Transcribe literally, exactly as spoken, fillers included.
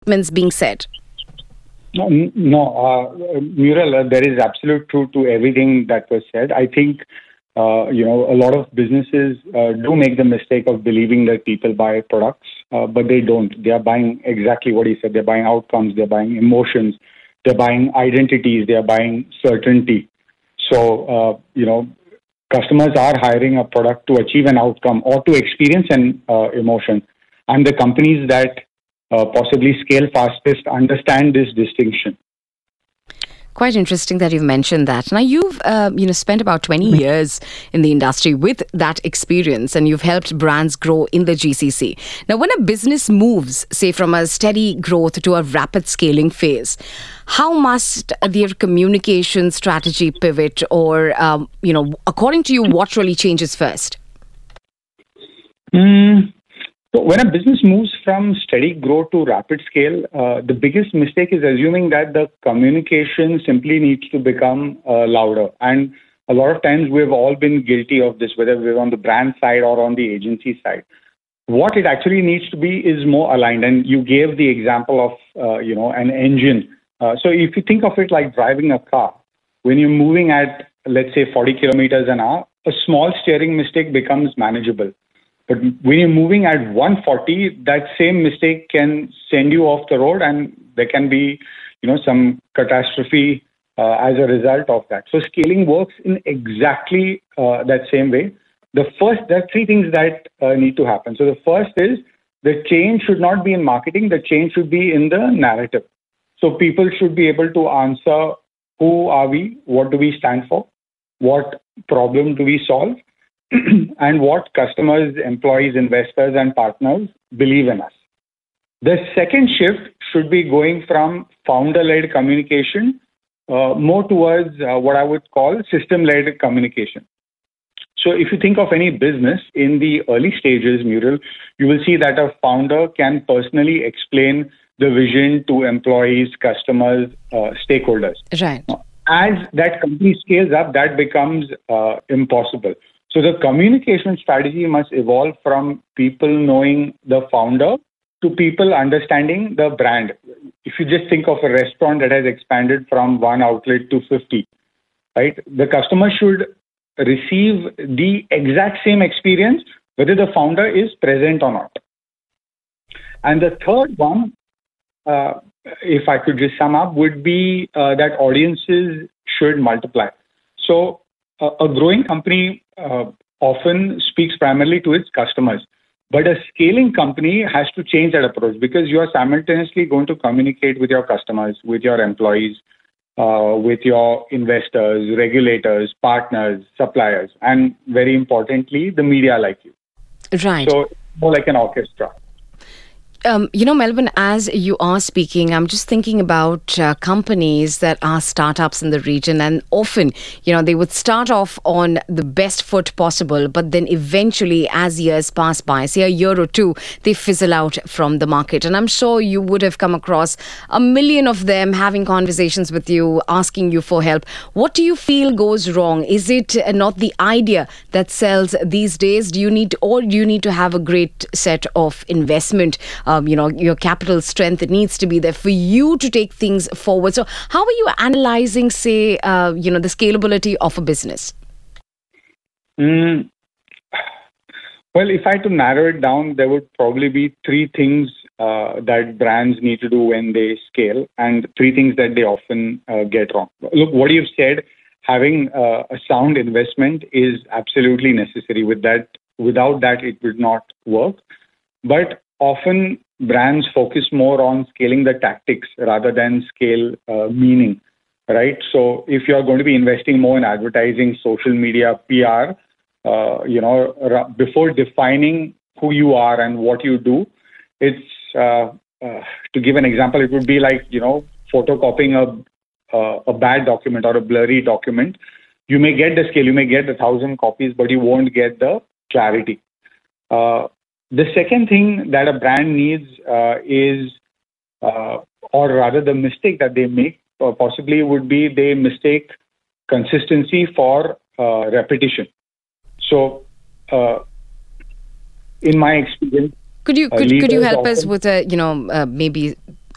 statements being said? No, n- no uh, Mural, uh, there is absolute truth to everything that was said. I think, uh, you know, a lot of businesses uh, do make the mistake of believing that people buy products, uh, but they don't. They are buying exactly what he said. They're buying outcomes, they're buying emotions, they're buying identities, they're buying certainty. So, uh, you know, customers are hiring a product to achieve an outcome or to experience an uh, emotion. And the companies that uh, possibly scale fastest understand this distinction. Quite interesting that you've mentioned that. Now, you've uh, you know spent about twenty years in the industry with that experience, and you've helped brands grow in the G C C. Now, when a business moves, say, from a steady growth to a rapid scaling phase, how must their communication strategy pivot, or um, you know, according to you, what really changes first? Mm. So when a business moves from steady growth to rapid scale, uh, the biggest mistake is assuming that the communication simply needs to become uh, louder. And a lot of times we've all been guilty of this, whether we're on the brand side or on the agency side. What it actually needs to be is more aligned. And you gave the example of, uh, you know, an engine. Uh, so if you think of it like driving a car, when you're moving at, let's say, forty kilometers an hour, a small steering mistake becomes manageable. But when you're moving at one forty, that same mistake can send you off the road, and there can be, you know, some catastrophe uh, as a result of that. So scaling works in exactly uh, that same way. The first, there are three things that uh, need to happen. So the first is the change should not be in marketing. The change should be in the narrative. So people should be able to answer, who are we? What do we stand for? What problem do we solve? And what customers, employees, investors, and partners believe in us. The second shift should be going from founder-led communication uh, more towards uh, what I would call system-led communication. So if you think of any business in the early stages, Mural, you will see that a founder can personally explain the vision to employees, customers, uh, stakeholders. Right. As that company scales up, that becomes uh, impossible. So the communication strategy must evolve from people knowing the founder to people understanding the brand. If you just think of a restaurant that has expanded from one outlet to fifty, right? The customer should receive the exact same experience whether the founder is present or not. And the third one, uh, if I could just sum up, would be uh, that audiences should multiply. So uh, a growing company uh, often speaks primarily to its customers, but a scaling company has to change that approach, because you are simultaneously going to communicate with your customers, with your employees, uh, with your investors, regulators, partners, suppliers, and very importantly, the media like you. Right. So more like an orchestra. Um, you know, Melvin, as you are speaking, I'm just thinking about uh, companies that are startups in the region, and often, you know, they would start off on the best foot possible, but then eventually, as years pass by, say a year or two, they fizzle out from the market. And I'm sure you would have come across a million of them having conversations with you, asking you for help. What do you feel goes wrong? Is it uh, not the idea that sells these days? Do you need, or do you need to have a great set of investment? Um, you know, your capital strength, it needs to be there for you to take things forward. So how are you analyzing, say, uh, you know, the scalability of a business? Mm. Well, if I had to narrow it down, there would probably be three things uh, that brands need to do when they scale, and three things that they often uh, get wrong. Look, what you've said, having uh, a sound investment is absolutely necessary. With that, without that, it would not work. But often brands focus more on scaling the tactics rather than scale uh, meaning, right? So if you're going to be investing more in advertising, social media, P R, uh, you know, r- before defining who you are and what you do, it's, uh, uh, to give an example, it would be like, you know, photocopying a, uh, a bad document or a blurry document. You may get the scale, you may get the thousand copies, but you won't get the clarity. Uh, The second thing that a brand needs uh, is, uh, or rather the mistake that they make uh, possibly would be they mistake consistency for uh, repetition. So, uh, in my experience, Could you uh, could, could you help often, us with a, you know, uh, maybe